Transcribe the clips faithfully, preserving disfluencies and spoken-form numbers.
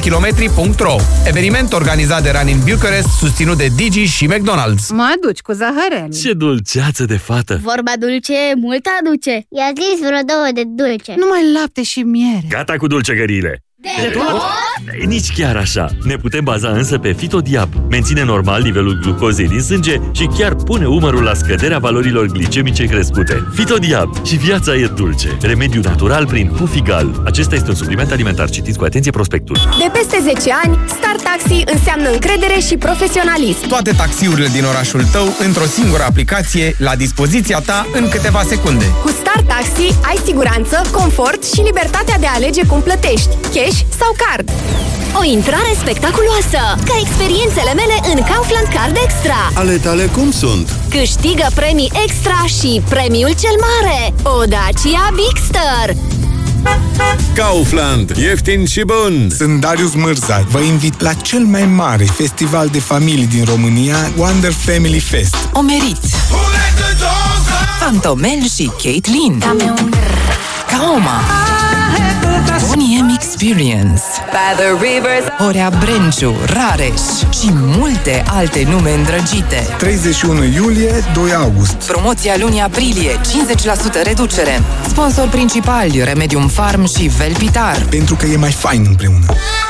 kilometri punct ro. Eveniment organizat de Run in Bucharest, susținut de Digi și McDonald's. Mă aduci cu zahărani. Ce dulceață de fată! Vorba dulce, mult aduce. I-a zis vreo două de dulce. Numai lapte și miere. Gata cu dulcegăriile! De, de tot? tot? Nici chiar așa. Ne putem baza însă pe FitoDiab. Menține normal nivelul glucozei din sânge și chiar pune umărul la scăderea valorilor glicemice crescute. FitoDiab. Și viața e dulce. Remediu natural prin Hufigal. Acesta este un supliment alimentar. Citiți cu atenție prospectul. De peste zece ani, Star Taxi înseamnă încredere și profesionalism. Toate taxiurile din orașul tău într-o singură aplicație, la dispoziția ta în câteva secunde. Cu Star Taxi ai siguranță, confort și libertatea de a alege cum plătești, cash sau card. O intrare spectaculoasă, ca experiențele mele în Kaufland Card Extra. Ale tale cum sunt? Câștigă premii extra și premiul cel mare, o Dacia Bigster. Kaufland. Ieftin și bun. Sunt Darius Mârza. Vă invit la cel mai mare festival de familii din România, Wonder Family Fest. O meriți! Fantomel și Caitlin. Kaoma. Bonnie M Experience, Horea Brenciu, Rareș și multe alte nume îndrăgite. treizeci și unu iulie, doi august. Promoția lunii aprilie, cincizeci la sută reducere. Sponsor principali, Remedium Farm și Velpitar. Pentru că e mai fain împreună.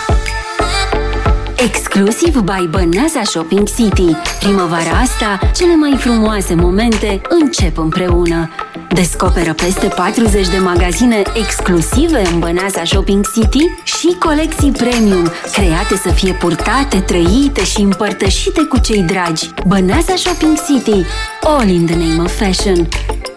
Exclusiv by Băneasa Shopping City. Primăvara asta, cele mai frumoase momente încep împreună. Descoperă peste patruzeci de magazine exclusive în Băneasa Shopping City și colecții premium, create să fie purtate, trăite și împărtășite cu cei dragi. Băneasa Shopping City. All in the name of fashion.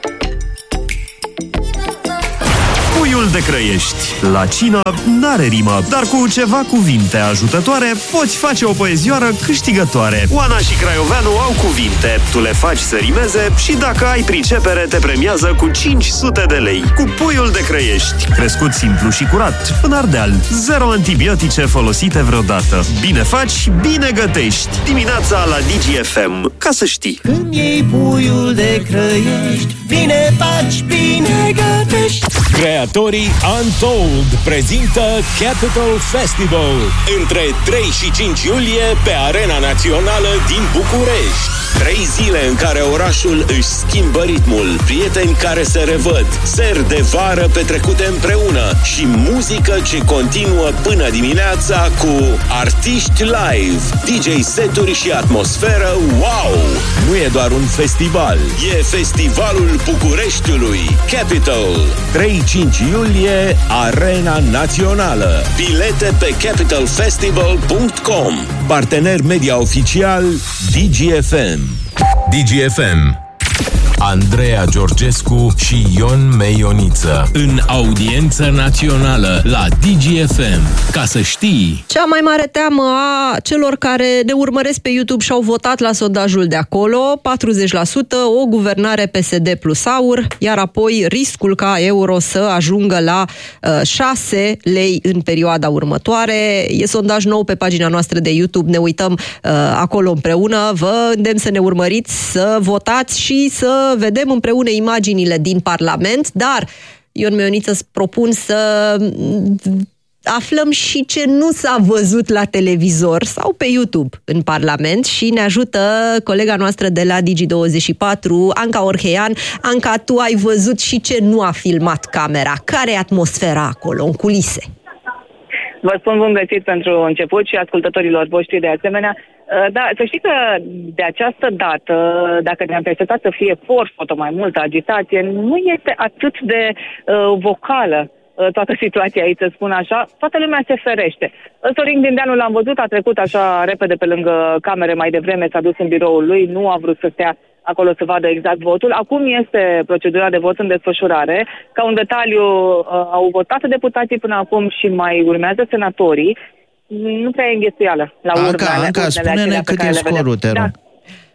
Puiul de Crăiești. La cină n-are rimă, dar cu ceva cuvinte ajutătoare poți face o poezioară câștigătoare. Oana și Craioveanu au cuvinte, tu le faci să rimeze și dacă ai pricepere te premiază cu cinci sute de lei. Cu Puiul de Crăiești. Crescut simplu și curat, în Ardeal. Zero antibiotice folosite vreodată. Bine faci, bine gătești. Dimineața la Digi F M. Ca să știi. Când iei Puiul de Crăiești, bine faci, bine gătești. Creatorii Untold prezintă Capital Festival între trei și cinci iulie pe Arena Națională din București. Trei zile în care orașul își schimbă ritmul, prieteni care se revăd, seri de vară petrecute împreună și muzică ce continuă până dimineața cu artiști live, D J seturi și atmosferă wow! Nu e doar un festival, e Festivalul Bucureștiului. Capital. trei cinci iulie, Arena Națională. Bilete pe capital festival punct com. Partener media oficial D G F M. D G F M. Andreea Georgescu și Ion Meioniță în audiență națională la D G F M. Ca să știi. Cea mai mare teamă a celor care ne urmăresc pe YouTube și au votat la sondajul de acolo, patruzeci la sută, o guvernare P S D plus AUR, iar apoi riscul ca euro să ajungă la uh, șase lei în perioada următoare. E sondaj nou pe pagina noastră de YouTube, ne uităm uh, acolo împreună. Vă îndemn să ne urmăriți, să votați și să vedem împreună imaginile din Parlament, dar Ion Meioniță îți propun să aflăm și ce nu s-a văzut la televizor sau pe YouTube în Parlament și ne ajută colega noastră de la Digi douăzeci și patru, Anca Orheian. Anca, tu ai văzut și ce nu a filmat camera. Care e atmosfera acolo, în culise? Vă spun bun găsit pentru început și ascultătorilor voștri de asemenea. Da, să știi că de această dată, dacă ne-am prezentat să fie for foto mai multă agitație, nu este atât de uh, vocală uh, toată situația aici, să spun așa. Toată lumea se ferește. Sorin Grindeanu l-am văzut, a trecut așa repede pe lângă camere mai devreme, s-a dus în biroul lui, nu a vrut să stea acolo să vadă exact votul. Acum este procedura de vot în desfășurare. Ca un detaliu, uh, au votat deputații până acum și mai urmează senatorii. Nu prea e înghesuială la urmă. Anca, Anca, spune-ne cât e scorul, te rog. Da.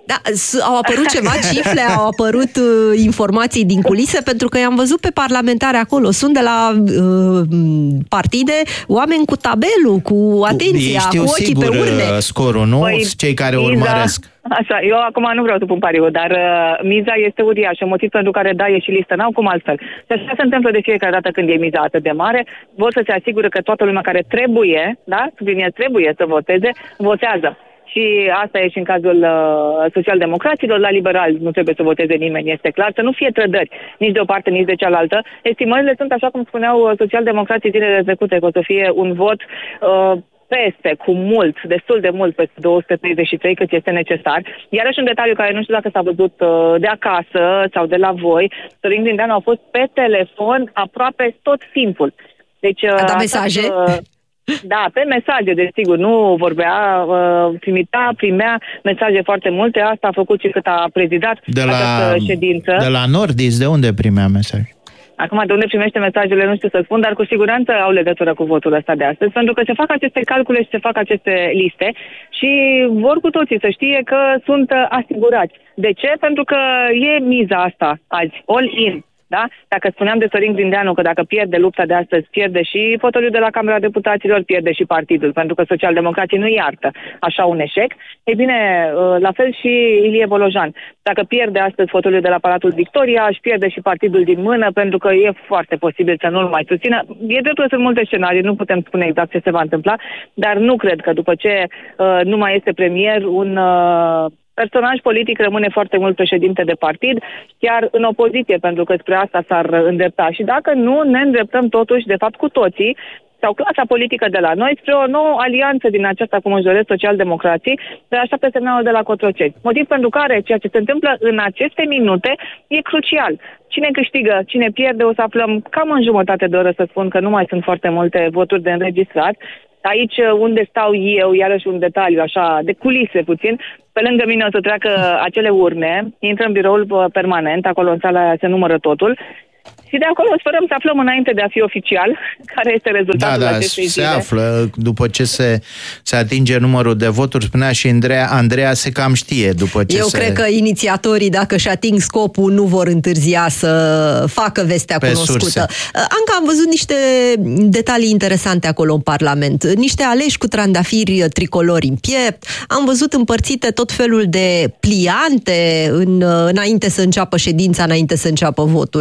Da, au apărut ceva cifre, au apărut uh, informații din culise, pentru că i-am văzut pe parlamentari acolo. Sunt de la uh, partide oameni cu tabelul, cu atenția, știu cu ochii sigur pe urne. scorul, nu? Păi, Cei care miza, urmăresc. Așa, eu acum nu vreau să pun pariu, dar uh, miza este uriașă, motiv pentru care da, e și listă, n-au cum altfel. Și așa se întâmplă de fiecare dată când e miza atât de mare, vor să se asigură că toată lumea care trebuie, da, subliniez, trebuie să voteze, votează. Și asta e și în cazul uh, social-democraților, la liberali nu trebuie să voteze nimeni, este clar, să nu fie trădări, nici de o parte, nici de cealaltă. Estimările sunt, așa cum spuneau social-democrații zilele trecute, că o să fie un vot uh, peste, cu mult, destul de mult, peste două sute treizeci și trei, cât este necesar. Iarăși un detaliu care nu știu dacă s-a văzut uh, de acasă sau de la voi, Sorin Grindeanu a fost pe telefon aproape tot timpul. Deci, uh, a dat mesaje? Uh, Da, pe mesaje, desigur, nu vorbea, trimitea, primea mesaje foarte multe, asta a făcut și cât a prezidat de la, această ședință. De la Nordis, de unde primea mesaj? Acum, de unde primește mesajele, nu știu să spun, dar cu siguranță au legătură cu votul ăsta de astăzi, pentru că se fac aceste calcule și se fac aceste liste și vor cu toții să știe că sunt asigurați. De ce? Pentru că e miza asta azi, all in. Da? Dacă spuneam de Sorin Grindeanu că dacă pierde lupta de astăzi, pierde și fotoliul de la Camera Deputaților, pierde și partidul, pentru că socialdemocrații nu iartă așa un eșec. Ei bine, la fel și Ilie Bolojan. Dacă pierde astăzi fotoliul de la Palatul Victoria, își pierde și partidul din mână, pentru că e foarte posibil să nu-l mai susțină. E drept că sunt multe scenarii, nu putem spune exact ce se va întâmpla, dar nu cred că după ce uh, nu mai este premier, un... Uh, personaj politic rămâne foarte mult președinte de partid, chiar în opoziție, pentru că spre asta s-ar îndrepta. Și dacă nu ne îndreptăm totuși, de fapt cu toții, sau clasa politică de la noi, spre o nouă alianță din aceasta, cum își doresc social-democrații, de așteaptă semnalul de la Cotroceni. Motiv pentru care ceea ce se întâmplă în aceste minute e crucial. Cine câștigă, cine pierde, o să aflăm cam în jumătate de oră, să spun că nu mai sunt foarte multe voturi de înregistrat. Aici unde stau eu, iarăși un detaliu așa, de culise puțin, pe lângă mine o să treacă acele urne, intră în biroul permanent, acolo în sala aia se numără totul, și de acolo sperăm să aflăm înainte de a fi oficial care este rezultatul da, da, acestei zile. se află după ce se, se atinge numărul de voturi, spunea și Andreea, Andreea se cam știe după ce Eu se... cred că inițiatorii, dacă își ating scopul, nu vor întârzia să facă vestea pe cunoscută. surse. Anca, am văzut niște detalii interesante acolo în Parlament. Niște aleși cu trandafiri tricolori în piept, am văzut împărțite tot felul de pliante în, înainte să înceapă ședința, înainte să înceapă votul.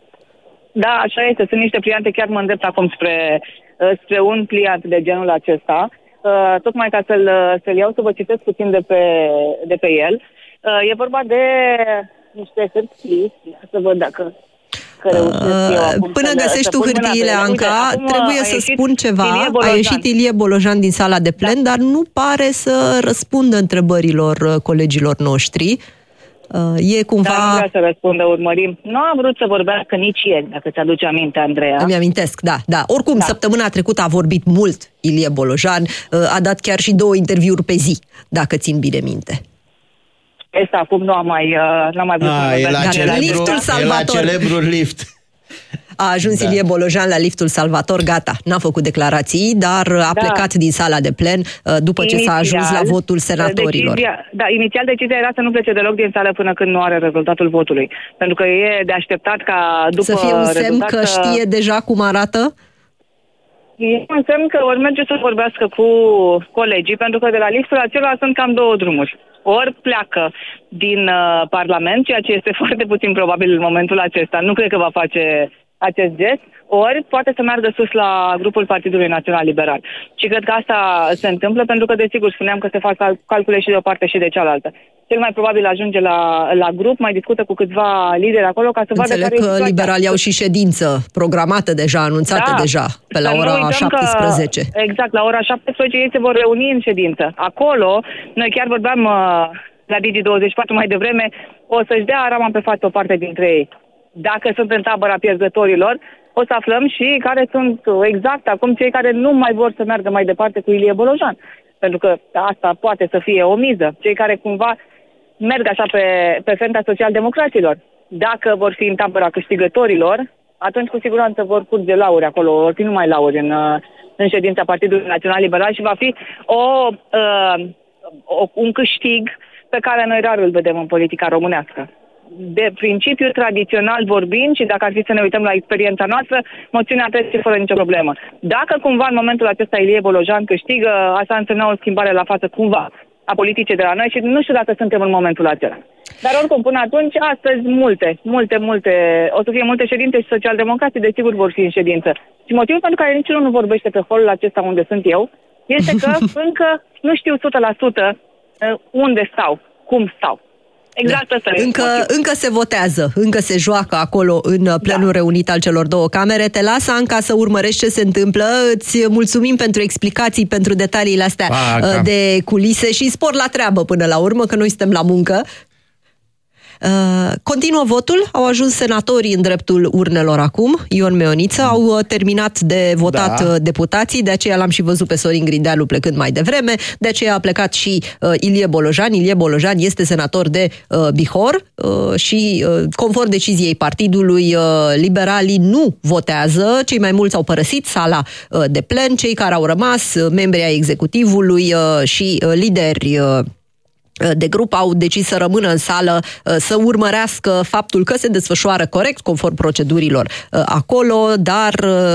Da, așa este. Sunt niște pliante, chiar mă îndrept acum spre, spre un pliant de genul acesta, uh, tocmai ca să-l, să-l iau să vă citesc puțin de pe, de pe el. Uh, e vorba de niște hârtii, să văd dacă... Uh, până găsești tu hârtiile, Anca, uite, trebuie să spun ceva. A ieșit Ilie Bolojan din sala de plen, da. Dar nu pare să răspundă întrebărilor colegilor noștri. Uh, e cumva... Dar nu vrea să răspundă, urmărim. Nu a vrut să vorbească nici ieri, dacă ți-aduce aminte, Andreea. Îmi amintesc, da, da. Oricum, da. Săptămâna trecută a vorbit mult Ilie Bolojan, uh, a dat chiar și două interviuri pe zi, dacă țin bine minte. Este acum nu am mai, uh, n-am mai vrut a, să e la, celebru, e la celebrul lift. A ajuns da. Ilie Bolojan la liftul Salvator, gata, n-a făcut declarații, dar a da. plecat din sala de plen după inițial, ce s-a ajuns la votul senatorilor. Decizia, da, inițial decizia era să nu plece deloc din sală până când nu are rezultatul votului. Pentru că e de așteptat ca după să fie un semn că știe deja cum arată? E un semn că ori merge să vorbească cu colegii, pentru că de la liftul acela sunt cam două drumuri. Ori pleacă din uh, Parlament, ceea ce este foarte puțin probabil în momentul acesta. Nu cred că va face acest gest, ori poate să meargă sus la grupul Partidului Național Liberal. Și cred că asta se întâmplă pentru că, desigur, spuneam că se fac calcule și de o parte și de cealaltă. Cel mai probabil ajunge la, la grup, mai discută cu câțiva lideri acolo ca să vadă care Înțeleg că liberalii au și ședință programată deja, anunțată da, deja, pe la ora șaptesprezece. Că, exact, la ora șaptesprezece ei se vor reuni în ședință. Acolo, noi chiar vorbeam uh, la Digi douăzeci și patru mai devreme, o să-și dea rama pe față o parte dintre ei. Dacă sunt în tabăra pierzătorilor, o să aflăm și care sunt exact acum cei care nu mai vor să meargă mai departe cu Ilie Bolojan. Pentru că asta poate să fie o miză. Cei care cumva merg așa pe, pe fenta social-democraților. Dacă vor fi în tabăra câștigătorilor, atunci cu siguranță vor curge lauri acolo, vor fi numai lauri în, în ședința Partidului Național Liberal și va fi o, uh, o, un câștig pe care noi rar îl vedem în politica românească. De principiu, tradițional vorbind, și dacă ar fi să ne uităm la experiența noastră, moțiunea trece fără nicio problemă. Dacă cumva în momentul acesta Ilie Bolojan câștigă, asta însemna o schimbare la față cumva a politicii de la noi și nu știu dacă suntem în momentul acela. Dar oricum, până atunci, astăzi multe, multe, multe, o să fie multe ședințe și socialdemocrații desigur vor fi în ședință. Și motivul pentru care niciunul nu vorbește pe holul acesta unde sunt eu, este că încă nu știu o sută la sută unde stau, cum stau. Exact, asta e. Încă, încă se votează, încă se joacă acolo în plenul da. reunit al celor două camere. Te las, Anca, să urmărești ce se întâmplă. Îți mulțumim pentru explicații, pentru detaliile astea pa, de culise și spor la treabă până la urmă, că noi suntem la muncă. Uh, continuă votul, au ajuns senatorii în dreptul urnelor acum, Ion Meoniță, au uh, terminat de votat da. uh, deputații, de aceea l-am și văzut pe Sorin Grindealu plecând mai devreme, de aceea a plecat și uh, Ilie Bolojan. Ilie Bolojan este senator de uh, Bihor uh, și uh, conform deciziei partidului, uh, liberalii nu votează, cei mai mulți au părăsit sala uh, de plen, cei care au rămas, uh, membrii ai executivului uh, și uh, lideri uh, de grup au decis să rămână în sală, să urmărească faptul că se desfășoară corect, conform procedurilor acolo, dar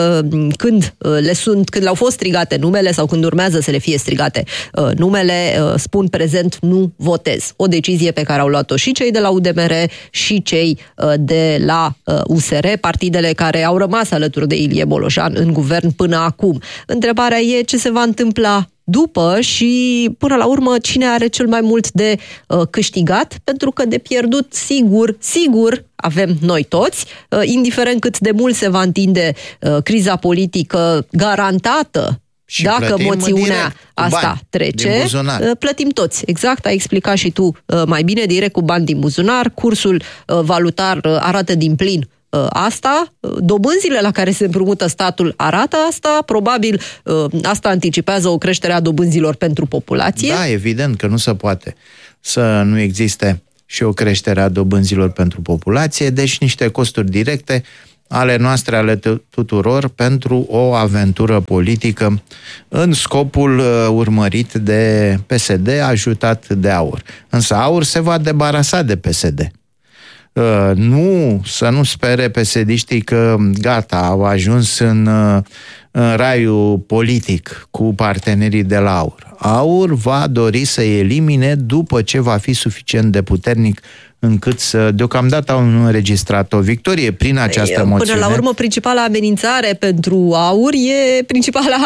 când le sunt, când le-au fost strigate numele sau când urmează să le fie strigate numele, spun prezent nu votez. O decizie pe care au luat-o și cei de la U D M R și cei de la U S R, partidele care au rămas alături de Ilie Bolojan în guvern până acum. Întrebarea e ce se va întâmpla după și, până la urmă, cine are cel mai mult de uh, câștigat, pentru că de pierdut, sigur, sigur, avem noi toți, uh, indiferent cât de mult se va întinde uh, criza politică garantată. Și dacă moțiunea direct, asta bani, trece, plătim toți. Exact, ai explicat și tu uh, mai bine, direct cu bani din buzunar, cursul uh, valutar uh, arată din plin asta, dobânzile la care se împrumută statul arată asta, probabil asta anticipează o creștere a dobânzilor pentru populație. Da, evident că nu se poate să nu existe și o creștere a dobânzilor pentru populație, deci niște costuri directe ale noastre, ale tuturor, pentru o aventură politică în scopul urmărit de P S D, ajutat de AUR. Însă AUR se va debarasa de P S D. Uh, nu, să nu spere P S D-știi că gata, au ajuns în, în raiul politic cu partenerii de la AUR. AUR va dori să elimine după ce va fi suficient de puternic încât să, deocamdată au înregistrat o victorie prin această moțiune. Până la urmă, principala amenințare pentru AUR e principala,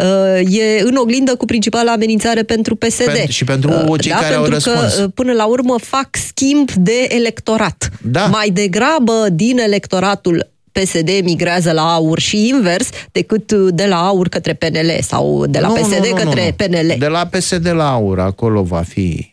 e în oglindă cu principala amenințare pentru P S D. Pen- și pentru cei da, care pentru au răspuns. Că, până la urmă, fac schimb de electorat. Da. Mai degrabă din electoratul P S D migrează la AUR și invers, decât de la AUR către P N L sau de la nu, P S D nu, nu, către nu, nu. P N L. De la P S D la AUR, acolo va fi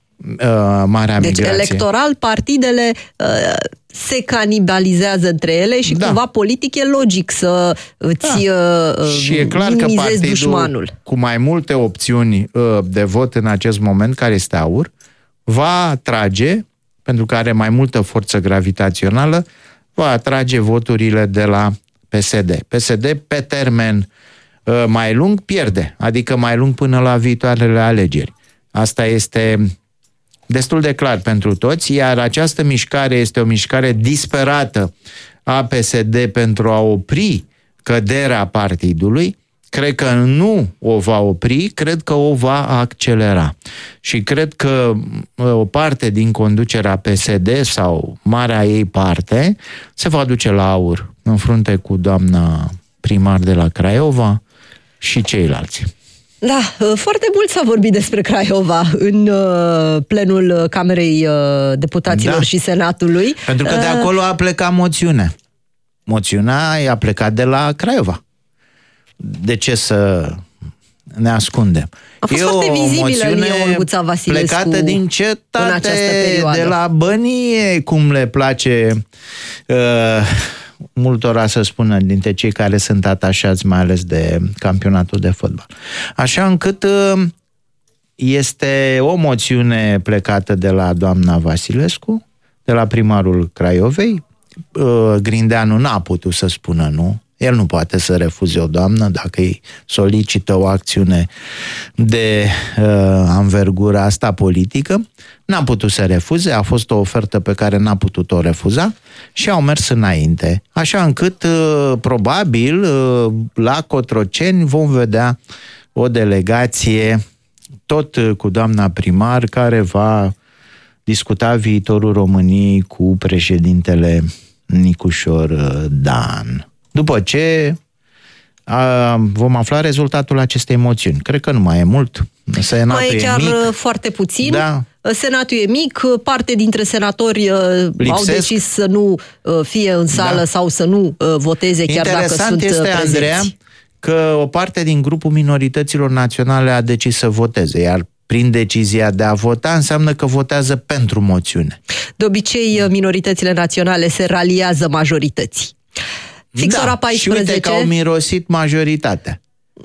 Uh, marea deci migrație. electoral partidele uh, se canibalizează între ele și da. cumva politic e logic să îți da. uh, și e clar că partidul dușmanul. Cu mai multe opțiuni uh, de vot în acest moment, care este AUR, va atrage, pentru că are mai multă forță gravitațională, va atrage voturile de la P S D. P S D pe termen uh, mai lung pierde, adică mai lung până la viitoarele alegeri. Asta este destul de clar pentru toți, iar această mișcare este o mișcare disperată a P S D pentru a opri căderea partidului. Cred că nu o va opri, cred că o va accelera. Și cred că o parte din conducerea P S D sau marea ei parte se va duce la AUR în frunte cu doamna primar de la Craiova și ceilalți. Da, foarte mult s-a vorbit despre Craiova în uh, plenul Camerei uh, Deputaților da. și Senatului. Pentru că de acolo a plecat moțiunea. Moțiunea a plecat de la Craiova. De ce să ne ascundem? A fost e foarte vizibilă în Olguța Vasilescu plecată din cetate, de la Bănie, cum le place uh, multora să spună dintre cei care sunt atașați mai ales de campionatul de fotbal. Așa încât este o moțiune plecată de la doamna Vasilescu, de la primarul Craiovei. Grindeanu n-a putut să spună nu, El nu poate să refuze o doamnă dacă îi solicită o acțiune de uh, anvergura asta politică. N-a putut să refuze, a fost o ofertă pe care n-a putut-o refuza și au mers înainte. Așa încât, uh, probabil, uh, la Cotroceni vom vedea o delegație tot cu doamna primar care va discuta viitorul României cu președintele Nicușor Dan. După ce a, vom afla rezultatul acestei moțiuni. Cred că nu mai e mult. Senatul mai e chiar mic. foarte puțin. Da. Senatul e mic, parte dintre senatori Lipsesc. au decis să nu fie în sală da. sau să nu voteze chiar Interesant dacă sunt este, prezenți. Andreea, că o parte din grupul minorităților naționale a decis să voteze, iar prin decizia de a vota înseamnă că votează pentru moțiune. De obicei, minoritățile naționale se raliază majorității. Fix da, ora paisprezece... și uite că au mirosit majoritatea.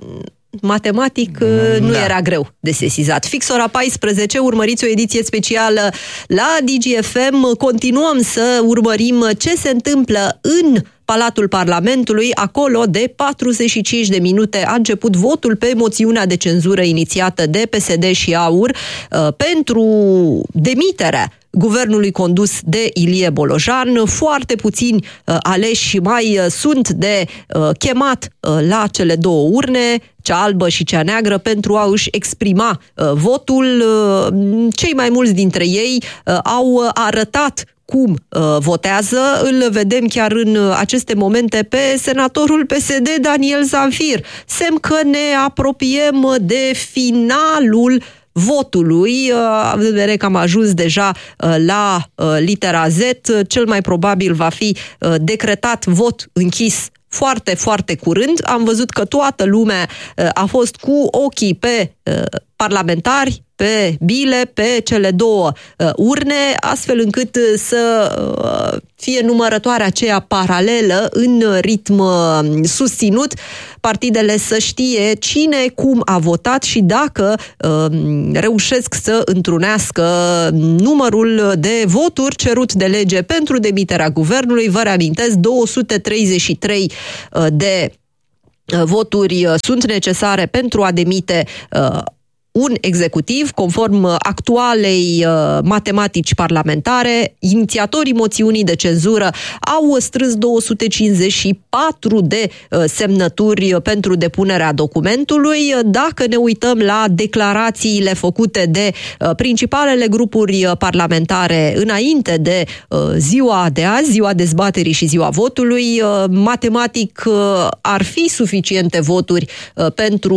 Matematic nu da. era greu de sesizat. Fix ora paisprezece urmăriți o ediție specială la Digi F M. Continuăm să urmărim ce se întâmplă în Palatul Parlamentului. Acolo, de patruzeci și cinci de minute, a început votul pe moțiunea de cenzură inițiată de P S D și AUR uh, pentru demiterea guvernului condus de Ilie Bolojan. Foarte puțini uh, aleși mai uh, sunt de uh, chemat uh, la cele două urne, cea albă și cea neagră, pentru a își exprima uh, votul. Uh, cei mai mulți dintre ei uh, au arătat cum uh, votează. Îl vedem chiar în uh, aceste momente pe senatorul P S D Daniel Zamfir. Semn că ne apropiem de finalul votului, având în vedere că am ajuns deja uh, la uh, litera Z. Cel mai probabil va fi uh, decretat vot închis foarte, foarte curând. Am văzut că toată lumea uh, a fost cu ochii pe uh, parlamentari, pe bile, pe cele două uh, urne, astfel încât să uh, fie numărătoarea aceea paralelă în ritm uh, susținut, partidele să știe cine cum a votat și dacă uh, reușesc să întrunească numărul de voturi cerut de lege pentru demiterea guvernului. Vă reamintesc, două sute treizeci și trei uh, de uh, voturi uh, sunt necesare pentru a demite uh, un executiv, conform actualei uh, matematici parlamentare. Inițiatorii moțiunii de cenzură au strâns două sute cincizeci și patru de uh, semnături pentru depunerea documentului. Dacă ne uităm la declarațiile făcute de uh, principalele grupuri parlamentare înainte de uh, ziua de azi, ziua dezbaterii și ziua votului, uh, matematic uh, ar fi suficiente voturi uh, pentru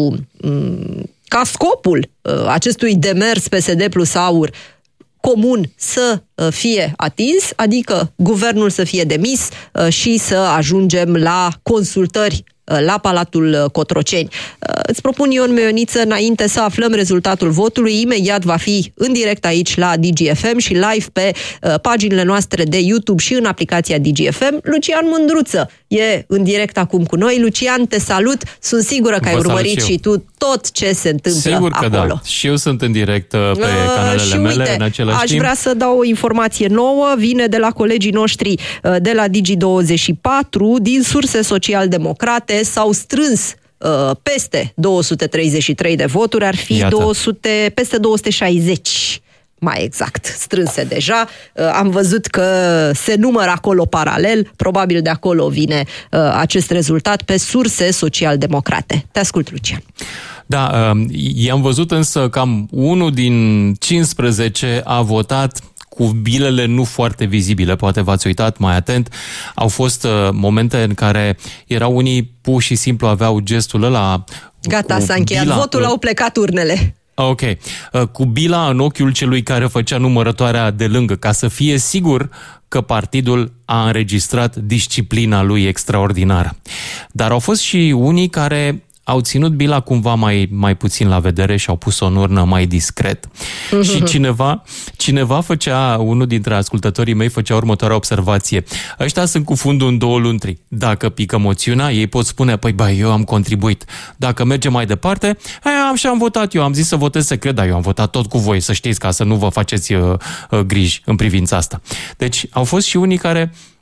um, ca scopul uh, acestui demers P S D plus AUR comun să uh, fie atins, adică guvernul să fie demis uh, și să ajungem la consultări uh, la Palatul Cotroceni. Uh, îți propun, Ion Meioniță, înainte să aflăm rezultatul votului, imediat va fi în direct aici la Digi F M și live pe uh, paginile noastre de YouTube și în aplicația Digi F M. Lucian Mândruță e în direct acum cu noi. Lucian, te salut! Sunt sigură că ai urmărit și, și tu tot ce se întâmplă Sigur că acolo. Da. Și eu sunt în direct pe uh, canalele și mele uite, în același aș timp. vrea să dau o informație nouă, vine de la colegii noștri uh, de la Digi douăzeci și patru, din surse social-democrate s-au strâns uh, peste două sute treizeci și trei de voturi, ar fi două sute, peste două sute șaizeci. Mai exact, strânse deja. Am văzut că se numără acolo paralel, probabil de acolo vine uh, acest rezultat pe surse social-democrate. Te ascult, Lucian. Da, uh, i-am văzut însă cam unul din cincisprezece a votat cu bilele nu foarte vizibile, poate v-ați uitat mai atent. Au fost uh, momente în care erau unii puși și simplu aveau gestul ăla. Gata, s-a încheiat bila, votul, au plecat urnele. Ok. Cu bila în ochiul celui care făcea numărătoarea de lângă, ca să fie sigur că partidul a înregistrat disciplina lui extraordinară. Dar au fost și unii care au ținut bila cumva mai, mai puțin la vedere și au pus-o în urnă mai discret. Mm-hmm. Și cineva, cineva făcea, unul dintre ascultătorii mei făcea următoarea observație. Ăștia sunt cu fundul în două luntri. Dacă pică moțiunea, ei pot spune, păi bai, eu am contribuit. Dacă merge mai departe, am și am votat eu, am zis să votez secret, dar eu am votat tot cu voi, să știți, ca să nu vă faceți uh, uh, griji în privința asta. Deci au fost și unii care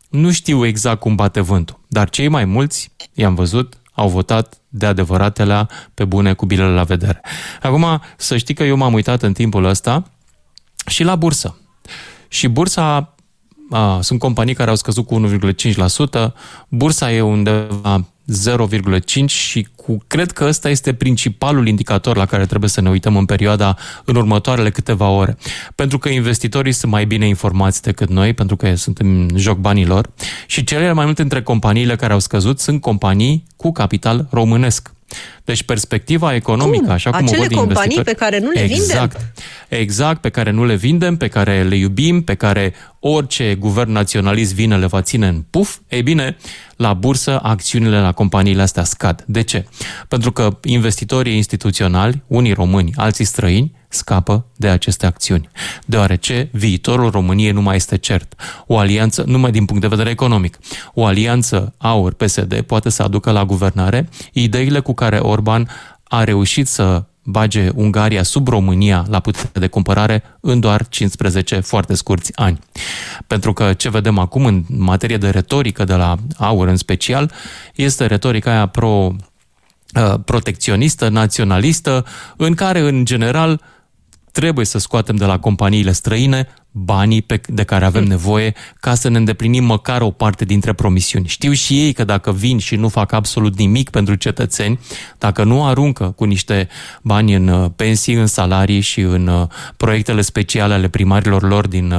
nu știu exact cum bate vântul, dar cei mai mulți, i-am văzut, au votat de adevăratele pe bune cu bilele la vedere. Acum, să știi că eu m-am uitat în timpul ăsta și la bursă. Și bursa, a, sunt companii care au scăzut cu unu virgulă cinci la sută, bursa e undeva zero virgulă cinci și cu, cred că ăsta este principalul indicator la care trebuie să ne uităm în perioada, în următoarele câteva ore. Pentru că investitorii sunt mai bine informați decât noi, pentru că sunt în joc banilor și cele mai multe dintre companiile care au scăzut sunt companii cu capital românesc. Deci perspectiva economică, cum? Așa cum Acele o văd companii pe care nu le exact, vindem? Exact, pe care nu le vindem, pe care le iubim, pe care orice guvern naționalist vine le va ține în puf. Ei bine, la bursă acțiunile la companiile astea scad. De ce? Pentru că investitorii instituționali, unii români, alții străini, scapă de aceste acțiuni. Deoarece viitorul României nu mai este cert. O alianță, numai din punct de vedere economic, o alianță AUR-P S D poate să aducă la guvernare ideile cu care Orban a reușit să bage Ungaria sub România la putere de cumpărare în doar cincisprezece foarte scurți ani. Pentru că ce vedem acum în materie de retorică de la AUR în special, este retorica aia pro, protecționistă, naționalistă, în care în general trebuie să scoatem de la companiile străine banii pe, de care avem nevoie ca să ne îndeplinim măcar o parte dintre promisiuni. Știu și ei că dacă vin și nu fac absolut nimic pentru cetățeni, dacă nu aruncă cu niște bani în pensii, în salarii și în proiectele speciale ale primarilor lor din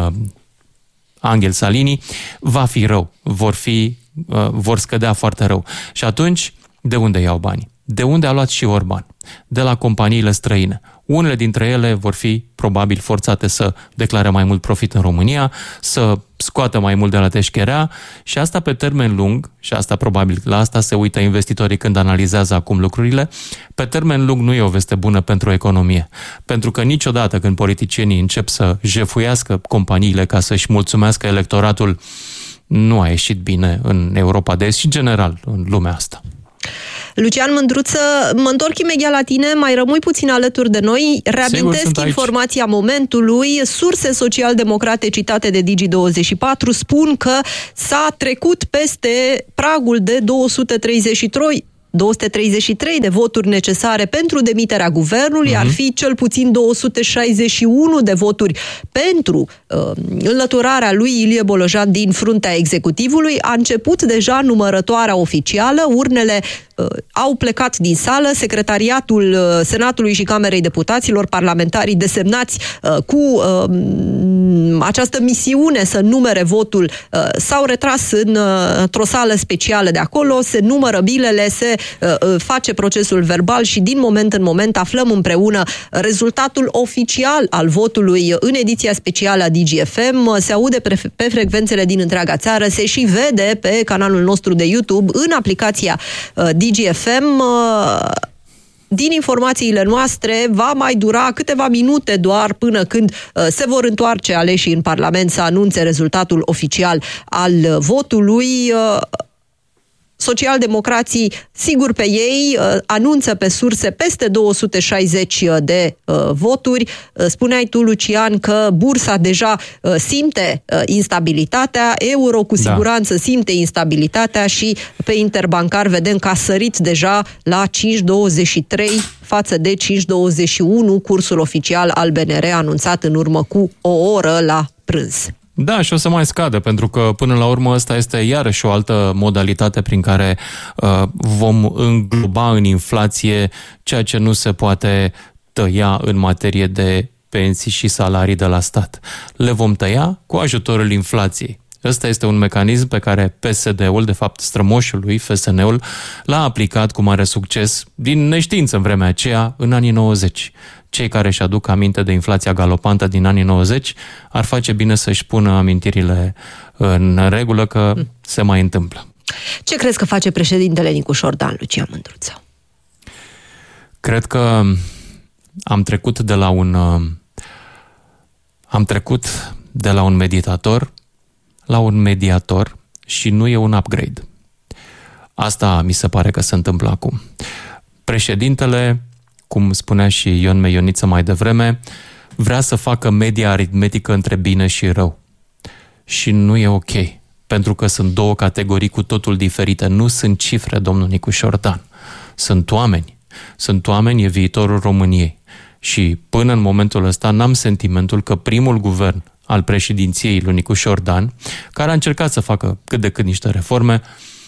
Angel Salini, va fi rău. Vor, fi, vor scădea foarte rău. Și atunci, de unde iau banii? De unde a luat și Orban? De la companiile străine. Unele dintre ele vor fi probabil forțate să declare mai mult profit în România, să scoată mai mult de la teșcherea și asta pe termen lung, și asta probabil la asta se uită investitorii când analizează acum lucrurile, pe termen lung nu e o veste bună pentru economie. Pentru că niciodată când politicienii încep să jefuiască companiile ca să-și mulțumească electoratul, nu a ieșit bine în Europa de Est și în general în lumea asta. Lucian Mândruță, mă întorc imediat la tine, mai rămâi puțin alături de noi. Reamintesc informația momentului. Surse social-democrate citate de Digi douăzeci și patru spun că s-a trecut peste pragul de două sute treizeci și trei două sute treizeci și trei de voturi necesare pentru demiterea guvernului, uh-huh. ar fi cel puțin două sute șaizeci și unu de voturi pentru uh, înlăturarea lui Ilie Bolojan din fruntea executivului. A început deja numărătoarea oficială, urnele uh, au plecat din sală, secretariatul uh, Senatului și Camerei Deputaților, parlamentarii desemnați uh, cu uh, această misiune să numere votul, uh, s-au retras în, uh, într-o sală specială de acolo, se numără bilele, se face procesul verbal și din moment în moment aflăm împreună rezultatul oficial al votului în ediția specială a Digi F M. Se aude pe frecvențele din întreaga țară, se și vede pe canalul nostru de YouTube, în aplicația Digi F M. Din informațiile noastre, va mai dura câteva minute doar până când uh, se vor întoarce aleșii în Parlament să anunțe rezultatul oficial al votului. Uh, Socialdemocrații, sigur pe ei, anunță pe surse peste două sute șaizeci de uh, voturi. Spuneai tu, Lucian, că bursa deja uh, simte uh, instabilitatea, euro cu siguranță da. simte instabilitatea și pe interbancar vedem că a sărit deja la cinci virgulă douăzeci și trei față de cinci virgulă douăzeci și unu, cursul oficial al B N R anunțat în urmă cu o oră la prânz. Da, și o să mai scadă, pentru că până la urmă asta este iarăși o altă modalitate prin care uh, vom îngloba în inflație ceea ce nu se poate tăia în materie de pensii și salarii de la stat. Le vom tăia cu ajutorul inflației. Ăsta este un mecanism pe care P S D-ul, de fapt strămoșul lui, F S N-ul, l-a aplicat cu mare succes din neștiință în vremea aceea, în anii nouăzeci. Cei care își aduc aminte de inflația galopantă din anii nouăzeci ar face bine să-și pună amintirile în regulă că mm. se mai întâmplă. Ce crezi că face președintele Nicu Șordan, Lucian Mândruță? Cred că am trecut de la un am trecut de la un meditator la un mediator și nu e un upgrade. Asta mi se pare că se întâmplă acum. Președintele, cum spunea și Ion Meioniță mai devreme, vrea să facă media aritmetică între bine și rău. Și nu e ok. pentru că sunt două categorii cu totul diferite. Nu sunt cifre, domnul Nicu Șordan. Sunt oameni. Sunt oameni, e viitorul României. Și până în momentul ăsta n-am sentimentul că primul guvern al președinției lui Nicu Șordan, care a încercat să facă cât de cât niște reforme,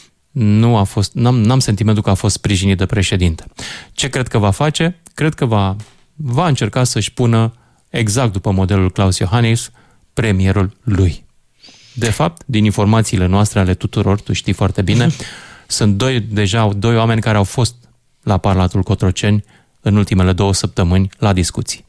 nu a fost, n-am, n-am sentimentul că a fost sprijinit de președinte. Ce cred că va face? Cred că va, va încerca să-și pună, exact după modelul Klaus Iohannis, premierul lui. De fapt, din informațiile noastre ale tuturor, tu știi foarte bine, sunt doi, deja doi oameni care au fost la Palatul Cotroceni în ultimele două săptămâni la discuții.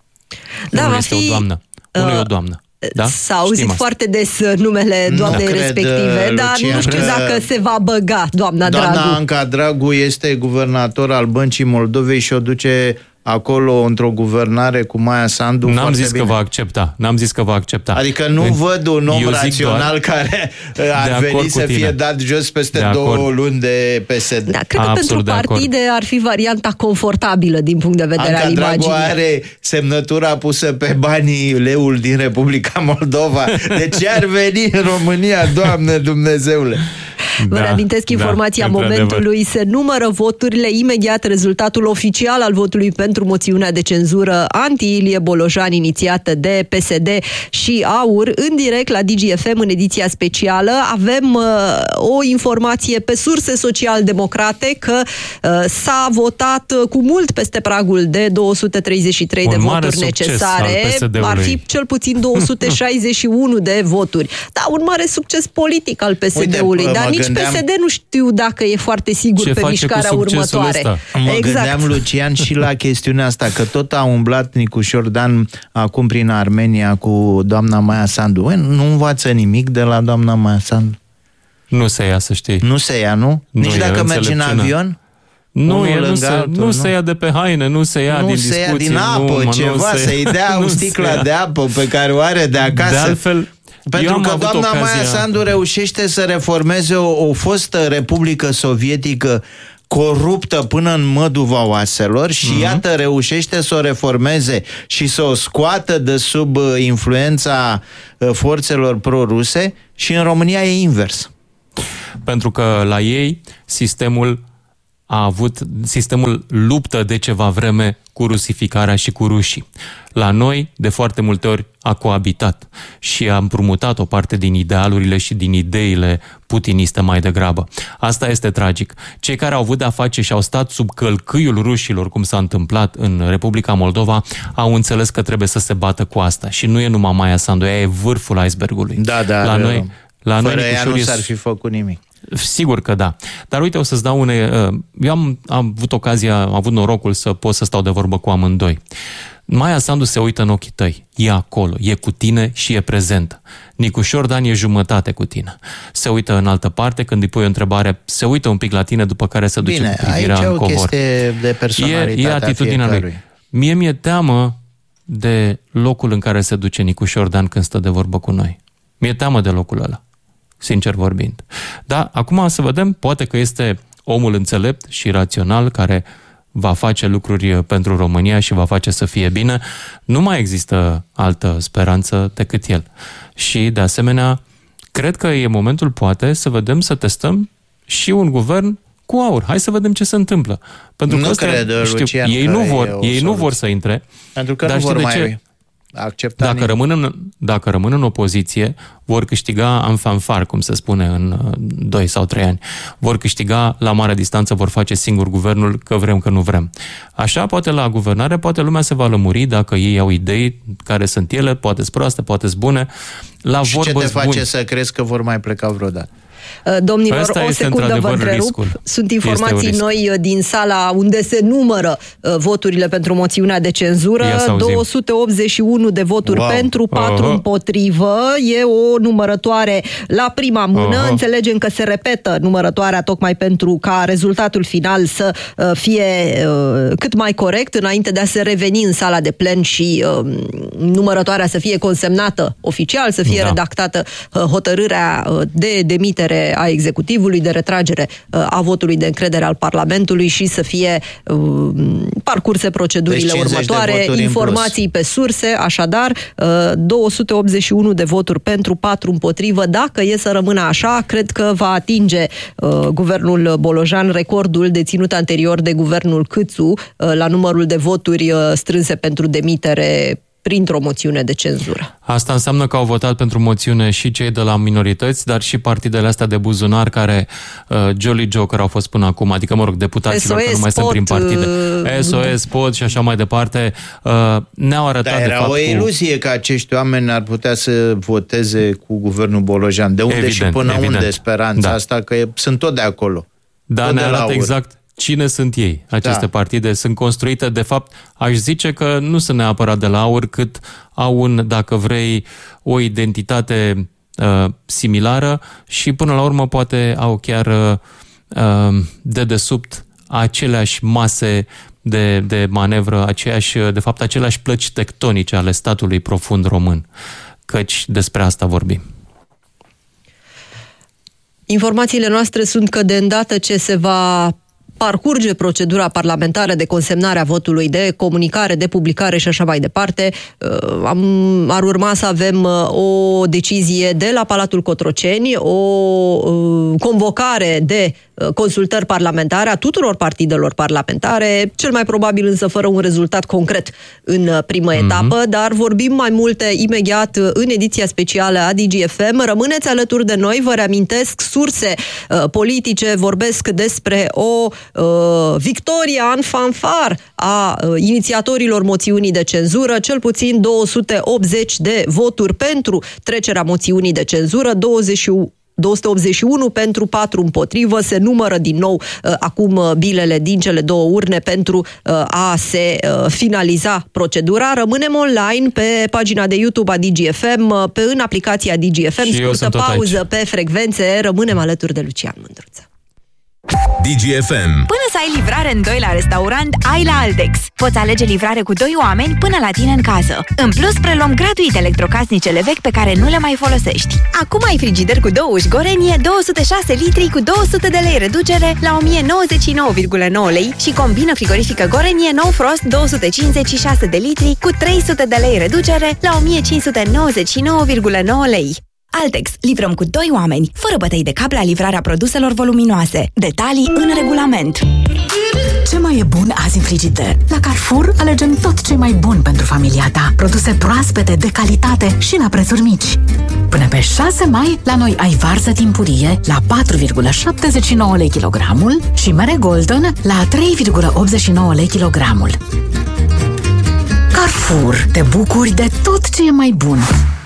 Da, Unul va este fi, o doamnă. Unul uh, e o doamnă. Da? S-a auzit foarte des numele doamnei cred, respective, dar Lucian, nu știu că dacă se va băga doamna Dragu. Doamna Anca Dragu este guvernator al Băncii Moldovei și o duce acolo într-o guvernare cu Maia Sandu. N-am zis bine. că va accepta. N-am zis că va accepta. Adică nu în... văd un om Eu rațional care ar veni să fie dat jos peste de două acord. luni de P S D. Da, cred că pentru partide ar fi varianta confortabilă din punct de vedere Anca al Dragu imaginii. are semnătura pusă pe banii leul din Republica Moldova. De ce ar veni în România, Doamne Dumnezeule? Vă Da, reamintesc informația da, momentului. Se numără voturile imediat. Rezultatul oficial al votului pentru moțiunea de cenzură anti-Ilie Bolojan inițiată de P S D și AUR. În direct la Digi F M, în ediția specială, avem uh, o informație pe surse social-democrate că uh, s-a votat uh, cu mult peste pragul de două sute treizeci și trei Un de mare voturi succes necesare. al P S D-ului. Ar fi cel puțin două sute șaizeci și unu de voturi. Da, un mare succes politic al P S D-ului, Uite, dar mă nici gândeam- P S D nu știu dacă e foarte sigur Ce pe face mișcarea cu succesul următoare. ăsta? Mă Exact. gândeam, Lucian, și la chestiunea asta, că tot a umblat Nicu Șordan acum prin Armenia cu doamna Maia Sandu. Băi, nu învață nimic de la doamna Maia Sandu? Nu se ia, să știi. Nu se ia, nu? Nu Nici e dacă mergi în înțelepciune. avion? Nu, Unul e, nu, lângă se, altul, nu nu? se ia de pe haine, nu se ia Nu din se discuții. ia din apă, nu, mă, ceva, nu se, să-i dea o nu se sticlă ia. de apă pe care o are de acasă. De altfel, eu Pentru am că avut doamna ocazia... Maia Sandu reușește să reformeze o, o fostă Republică Sovietică coruptă până în măduva oaselor și mm-hmm. iată reușește să o reformeze și să o scoată de sub uh, influența uh, forțelor pro-ruse și în România e invers. Pentru că la ei sistemul a avut, sistemul luptă de ceva vreme cu rusificarea și cu rușii. La noi, de foarte multe ori, a coabitat și a împrumutat o parte din idealurile și din ideile putiniste mai degrabă. Asta este tragic. Cei care au avut de-a face și au stat sub călcâiul rușilor, cum s-a întâmplat în Republica Moldova, au înțeles că trebuie să se bată cu asta. Și nu e numai Maia Sandu, ea e vârful icebergului. Da, da. La noi, la fără noi ea nu Nicușor, s-ar fi făcut nimic. Sigur că da. Dar uite, o să-ți dau une... Eu am, am avut ocazia, am avut norocul să pot să stau de vorbă cu amândoi. Maia Sandu se uită în ochii tăi. E acolo, e cu tine și e prezentă. Nicu Șordan e jumătate cu tine. Se uită în altă parte, când îi pui o întrebare, se uită un pic la tine, după care se duce Bine, cu privirea aici în e o covor. chestie de personalitate. E, e atitudinea lui. Mie mi-e teamă de locul în care se duce Nicu Șordan când stă de vorbă cu noi. Mi-e teamă de locul ăla, sincer vorbind. Dar acum să vedem, poate că este omul înțelept și rațional care va face lucruri pentru România și va face să fie bine. Nu mai există altă speranță decât el. Și, de asemenea, cred că e momentul, poate, să vedem, să testăm și un guvern cu AUR. Hai să vedem ce se întâmplă. Pentru Nu că astea, cred, știu, Lucian, ei că nu e vor, o ei nu soluție. vor să intre. Pentru că dar nu știi vor de mai ce? accepta Dacă rămân, în, dacă rămân în opoziție, vor câștiga în fanfar, cum se spune, în doi sau trei ani. Vor câștiga la mare distanță, vor face singur guvernul, că vrem, că nu vrem. Așa, poate la guvernare, poate lumea se va lămuri dacă ei au idei care sunt ele, poate-s proaste, poate-s bune. La Și vorbă ce te face buni. să crezi că vor mai pleca vreodată? Domnilor, Ăsta o este secundă vă într-adevăr întrerup. riscul. Sunt Este informații un risc. noi din sala unde se numără uh, voturile pentru moțiunea de cenzură. Ia să auzim. două sute optzeci și unu de voturi Wow. pentru, patru Aha. împotrivă. E o numărătoare la prima mână. Aha. Înțelegem că se repetă numărătoarea tocmai pentru ca rezultatul final să uh, fie uh, cât mai corect înainte de a se reveni în sala de plen și uh, numărătoarea să fie consemnată oficial, să fie da. redactată hotărârea de demitere a executivului, de retragere a votului de încredere al Parlamentului și să fie uh, parcurse procedurile deci următoare, informații pe surse, așadar uh, două sute optzeci și unu de voturi pentru, patru împotrivă. Dacă e să rămână așa, cred că va atinge uh, guvernul Bolojan recordul deținut anterior de guvernul Câțu uh, la numărul de voturi uh, strânse pentru demitere printr-o moțiune de cenzură. Asta înseamnă că au votat pentru moțiune și cei de la minorități, dar și partidele astea de buzunar care uh, Jolly Joker au fost până acum, adică, mă rog, deputaților care nu mai sunt prin partide. S O S, P O D și așa mai departe, uh, ne-au arătat Dar de era fapt o iluzie cu... că acești oameni ar putea să voteze cu guvernul Bolojan. De unde evident, și până evident. unde speranța da. asta? Că sunt tot de acolo. Da, ne arată exact cine sunt ei. Aceste da. partide sunt construite, de fapt, aș zice că nu sunt neapărat de la aur, cât au un, dacă vrei, o identitate uh, similară și până la urmă poate au chiar uh, de desubt aceleași mase de, de manevră, aceeași, de fapt, aceleași plăci tectonice ale statului profund român. Căci despre asta vorbim. Informațiile noastre sunt că de îndată ce se va parcurge procedura parlamentară de consemnare a votului, de comunicare, de publicare și așa mai departe, am, ar urma să avem o decizie de la Palatul Cotroceni, o convocare de consultări parlamentare a tuturor partidelor parlamentare, cel mai probabil însă fără un rezultat concret în primă mm-hmm. etapă, dar vorbim mai multe imediat în ediția specială a D G F M. Rămâneți alături de noi, vă reamintesc, surse uh, politice vorbesc despre o uh, victorie în fanfar a uh, inițiatorilor moțiunii de cenzură, cel puțin două sute optzeci de voturi pentru trecerea moțiunii de cenzură, douăzeci și unu două sute optzeci și unu pentru, patru împotrivă. Se numără din nou uh, acum uh, bilele din cele două urne pentru uh, a se uh, finaliza procedura. Rămânem online pe pagina de YouTube a D G F M, uh, pe în aplicația D G F M. Și scurtă pauză aici. Pe frecvențe. Rămânem alături de Lucian Mândruță. D G F M. Până să ai livrare în doi la restaurant, ai la Altex. Poți alege livrare cu doi oameni până la tine în casă. În plus, preluăm gratuit electrocasnicele vechi pe care nu le mai folosești. Acum ai frigider cu două uși Gorenie, două sute șase litri cu două sute de lei reducere la o mie nouăzeci și nouă virgulă nouă lei și combină frigorifică Gorenie No Frost două sute cincizeci și șase de litri cu trei sute de lei reducere la o mie cinci sute nouăzeci și nouă virgulă nouă lei. Altex. Livrăm cu doi oameni, fără bătăi de cap la livrarea produselor voluminoase. Detalii în regulament. Ce mai e bun azi în frigider? La Carrefour alegem tot ce mai bun pentru familia ta. Produse proaspete, de calitate și la prețuri mici. Până pe șase mai, la noi ai varză timpurie la patru virgulă șaptezeci și nouă lei kilogramul și mere Golden la trei virgulă optzeci și nouă lei kilogramul. Carrefour. Te bucuri de tot ce e mai bun.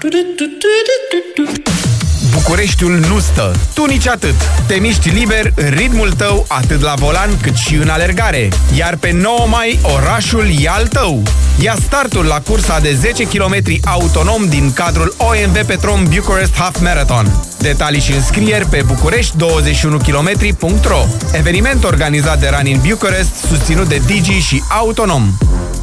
Bucureștiul nu stă, tu nici atât. Te miști liber în ritmul tău, atât la volan cât și în alergare. Iar pe nouă mai, orașul e al tău. Ia startul la cursa de zece kilometri autonom din cadrul O M V Petrom Bucharest Half Marathon. Detalii și înscrieri pe bucurești douăzeci și unu kilometri punct ro. Eveniment organizat de Run in Bucharest, susținut de Digi și Autonom.